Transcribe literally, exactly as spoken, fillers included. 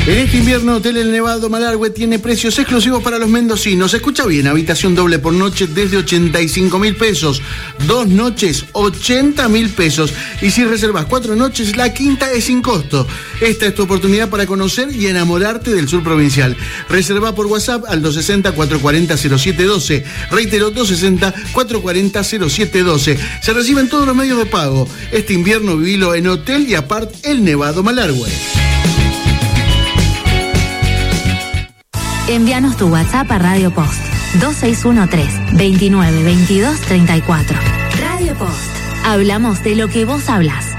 En este invierno, Hotel El Nevado Malargüe tiene precios exclusivos para los mendocinos. Escucha bien, habitación doble por noche desde ochenta y cinco mil pesos. Dos noches, ochenta mil pesos. Y si reservas cuatro noches, la quinta es sin costo. Esta es tu oportunidad para conocer y enamorarte del sur provincial. Reserva por WhatsApp al dos sesenta, cuatrocientos cuarenta, cero siete doce. Reitero, dos sesenta, cuatrocientos cuarenta, cero siete doce. Se reciben todos los medios de pago. Este invierno vivilo en Hotel y Apart El Nevado Malargüe. Envíanos tu WhatsApp a Radio Post dos seis uno tres, veintinueve, veintidós, treinta y cuatro. Radio Post. Hablamos de lo que vos hablas.